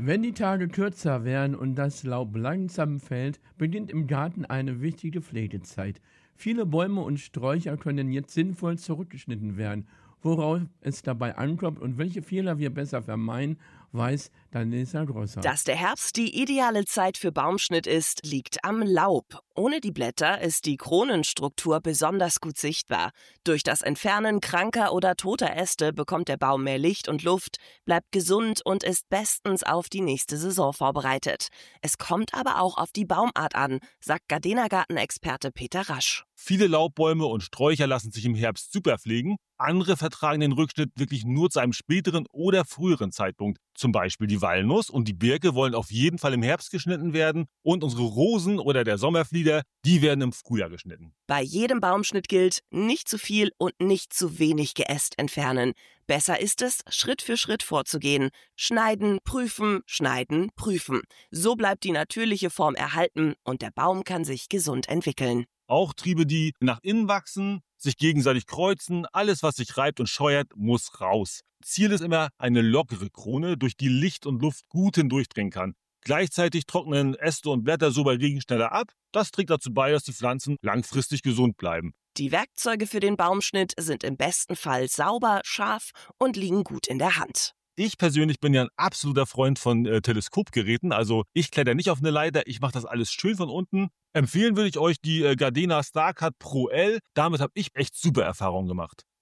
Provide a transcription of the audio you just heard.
Wenn die Tage kürzer werden und das Laub langsam fällt, beginnt im Garten eine wichtige Pflegezeit. Viele Bäume und Sträucher können jetzt sinnvoll zurückgeschnitten werden. Worauf es dabei ankommt und welche Fehler wir besser vermeiden, weiß Danisa Grosser. Dass der Herbst die ideale Zeit für Baumschnitt ist, liegt am Laub. Ohne die Blätter ist die Kronenstruktur besonders gut sichtbar. Durch das Entfernen kranker oder toter Äste bekommt der Baum mehr Licht und Luft, bleibt gesund und ist bestens auf die nächste Saison vorbereitet. Es kommt aber auch auf die Baumart an, sagt Gardena-Gartenexperte Peter Rasch. Viele Laubbäume und Sträucher lassen sich im Herbst super pflegen. Andere vertragen den Rückschnitt wirklich nur zu einem späteren oder früheren Zeitpunkt. Zum Beispiel die Walnuss und die Birke wollen auf jeden Fall im Herbst geschnitten werden und unsere Rosen oder der Sommerflieder, die werden im Frühjahr geschnitten. Bei jedem Baumschnitt gilt, nicht zu viel und nicht zu wenig Geäst entfernen. Besser ist es, Schritt für Schritt vorzugehen. Schneiden, prüfen, schneiden, prüfen. So bleibt die natürliche Form erhalten und der Baum kann sich gesund entwickeln. Auch Triebe, die nach innen wachsen, sich gegenseitig kreuzen, alles, was sich reibt und scheuert, muss raus. Ziel ist immer eine lockere Krone, durch die Licht und Luft gut hindurchdringen kann. Gleichzeitig trocknen Äste und Blätter so bei Regen schneller ab. Das trägt dazu bei, dass die Pflanzen langfristig gesund bleiben. Die Werkzeuge für den Baumschnitt sind im besten Fall sauber, scharf und liegen gut in der Hand. Ich persönlich bin ja ein absoluter Freund von Teleskopgeräten. Also ich kletter nicht auf eine Leiter, ich mache das alles schön von unten. Empfehlen würde ich euch die Gardena StarCut Pro L. Damit habe ich echt super Erfahrungen gemacht.